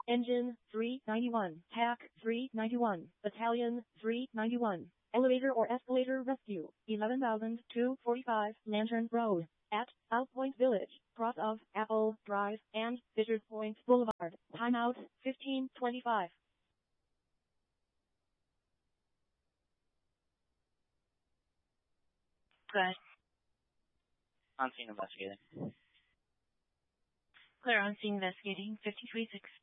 Engine 391, TAC 391, Battalion 391, elevator or escalator rescue, 11,245 Lantern Road, at South Point Village, cross of Apple Drive and Fishers Point Boulevard. Timeout 15:25. Go ahead. On scene investigating. Clear on scene investigating 53-6.